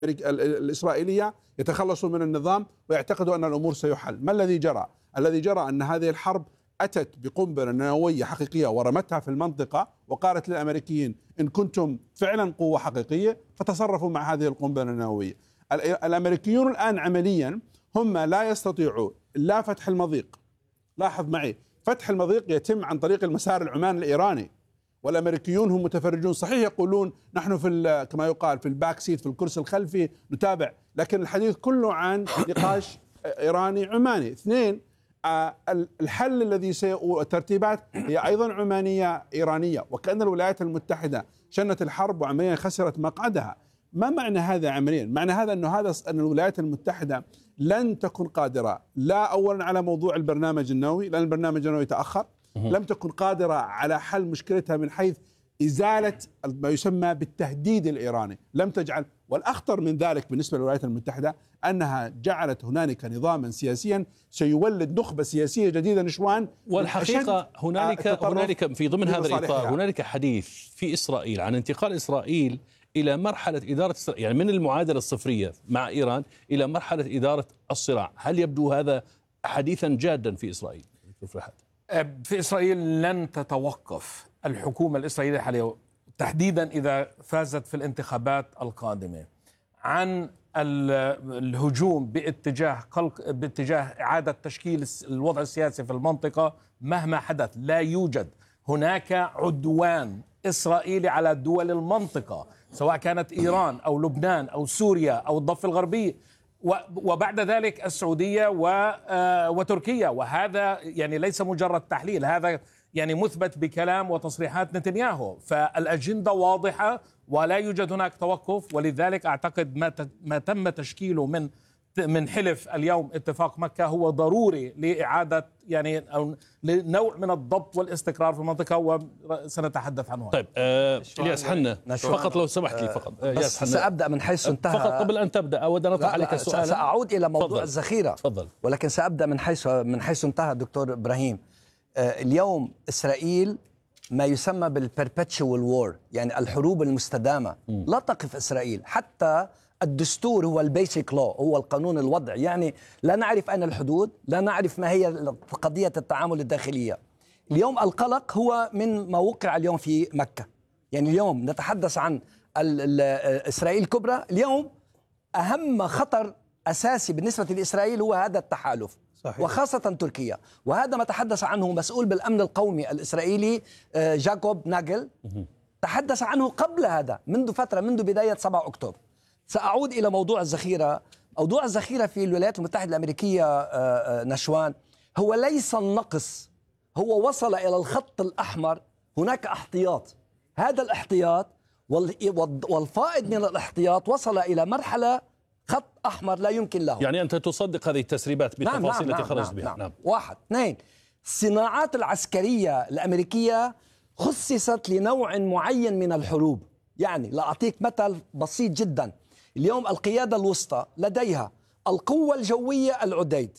الإسرائيلية يتخلصوا من النظام ويعتقدوا أن الأمور سيحل. ما الذي جرى؟ الذي جرى أن هذه الحرب أتت بقنبلة نووية حقيقية ورمتها في المنطقة، وقالت للأمريكيين إن كنتم فعلا قوة حقيقية فتصرفوا مع هذه القنبلة النووية. الأمريكيون الآن عمليا هم لا يستطيعوا لا فتح المضيق. لاحظ معي، فتح المضيق يتم عن طريق المسار العماني الإيراني، والأمريكيون هم متفرجون. صحيح يقولون نحن في كما يقال في الباك سيت، في الكرسي الخلفي نتابع، لكن الحديث كله عن نقاش إيراني عماني. اثنين، الحل الذي والترتيبات هي أيضا عمانية إيرانية، وكأن الولايات المتحدة شنت الحرب وعمليا خسرت مقعدها. ما معنى هذا عمليا؟ معنى هذا أن الولايات المتحدة لن تكون قادرة لا أولا على موضوع البرنامج النووي، لأن البرنامج النووي تأخر. لم تكن قادرة على حل مشكلتها من حيث إزالة ما يسمى بالتهديد الإيراني، لم تجعل. والأخطر من ذلك بالنسبة للولايات المتحدة أنها جعلت هنالك نظاما سياسيا سيولد نخبة سياسية جديدة نشوان. والحقيقة هنالك في ضمن هذا الإطار هنالك حديث في إسرائيل عن انتقال إسرائيل إلى مرحلة إدارة، يعني من المعادلة الصفرية مع إيران إلى مرحلة إدارة الصراع. هل يبدو هذا حديثا جادا في إسرائيل؟ في إسرائيل لن تتوقف الحكومة الإسرائيلية الحالية تحديدا إذا فازت في الانتخابات القادمة عن الهجوم باتجاه إعادة تشكيل الوضع السياسي في المنطقة مهما حدث. لا يوجد هناك عدوان إسرائيلي على دول المنطقة، سواء كانت إيران أو لبنان أو سوريا أو الضفة الغربية، وبعد ذلك السعودية وتركيا. وهذا يعني ليس مجرد تحليل، هذا يعني مثبت بكلام وتصريحات نتنياهو. فالأجندة واضحة ولا يوجد هناك توقف. ولذلك أعتقد ما تم تشكيله من حلف اليوم اتفاق مكة هو ضروري لإعادة يعني أو لنوع من الضبط والاستقرار في المنطقة، وسنتحدث عنه. طيب إلياس حنا فقط لو سمحت لي فقط سأبدأ من حيث انتهى. فقط قبل أن تبدأ أود أن أطرح عليك السؤال. سأعود إلى موضوع الذخيرة. تفضل. ولكن سأبدأ من حيث انتهى دكتور إبراهيم. اليوم إسرائيل ما يسمى بالperpetual war، يعني الحروب المستدامة. لا تقف إسرائيل، حتى الدستور هو البيسيك لو، هو القانون الوضع. يعني لا نعرف أين الحدود، لا نعرف ما هي قضية التعامل الداخلية. اليوم القلق هو من ما وقع اليوم في مكة. يعني اليوم نتحدث عن إسرائيل الكبرى. اليوم أهم خطر أساسي بالنسبة لإسرائيل هو هذا التحالف. صحيح. وخاصة تركيا، وهذا ما تحدث عنه مسؤول بالأمن القومي الإسرائيلي جاكوب ناجل. تحدث عنه قبل هذا منذ فترة، منذ بداية 7 أكتوبر. سأعود إلى موضوع الذخيرة. موضوع الذخيرة في الولايات المتحدة الأمريكية نشوان هو ليس النقص، هو وصل إلى الخط الأحمر. هناك احتياط، هذا الاحتياط والفائض من الاحتياط وصل إلى مرحلة خط أحمر لا يمكن له. يعني أنت تصدق هذه التسريبات بالتفاصيل التي خرجت بها؟ نعم. 1. 2. الصناعات العسكرية الأمريكية خصصت لنوع معين من الحروب. يعني لأعطيك مثل بسيط جدا. اليوم القيادة الوسطى لديها القوة الجوية العديد،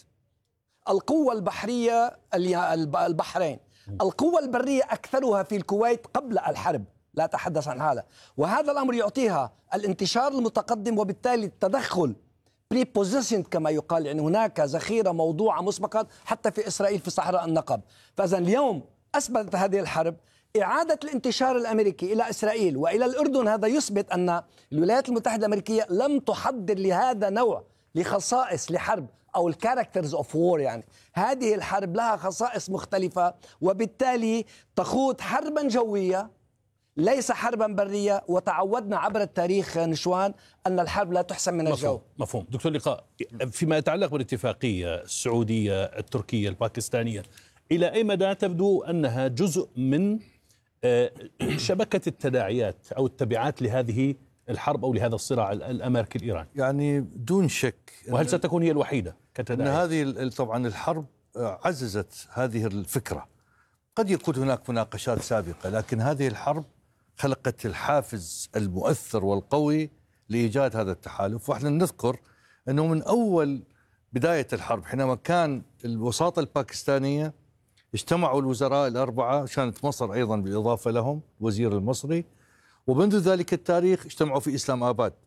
القوة البحرية البحرين، القوة البرية أكثرها في الكويت قبل الحرب، لا أتحدث عن هذا. وهذا الأمر يعطيها الانتشار المتقدم، وبالتالي التدخل بريبوزيشن كما يقال. يعني هناك ذخيرة موضوعة مسبقا حتى في إسرائيل في صحراء النقب. فإذا اليوم أثبتت هذه الحرب إعادة الانتشار الأمريكي إلى إسرائيل وإلى الأردن. هذا يثبت أن الولايات المتحدة الأمريكية لم تحضر لهذا نوع لخصائص لحرب أو الكاركترز أوف وور. يعني هذه الحرب لها خصائص مختلفة، وبالتالي تخوض حربا جوية ليس حربا برية. وتعودنا عبر التاريخ نشوان أن الحرب لا تحسم من الجو. مفهوم. دكتور لقاء، فيما يتعلق بالاتفاقية السعودية التركية الباكستانية، إلى أي مدى تبدو أنها جزء من شبكة التداعيات أو التبعات لهذه الحرب أو لهذا الصراع الأمريكي الإيراني؟ يعني دون شك. وهل ستكون هي الوحيدة كتداعي؟ هذه طبعا الحرب عززت هذه الفكرة. قد يكون هناك مناقشات سابقة، لكن هذه الحرب خلقت الحافز المؤثر والقوي لإيجاد هذا التحالف. وإحنا نذكر أنه من أول بداية الحرب حينما كان الوساطة الباكستانية اجتمعوا الوزراء الأربعة، كانت مصر أيضا بالإضافة لهم، الوزير المصري، ومنذ ذلك التاريخ اجتمعوا في إسلام آباد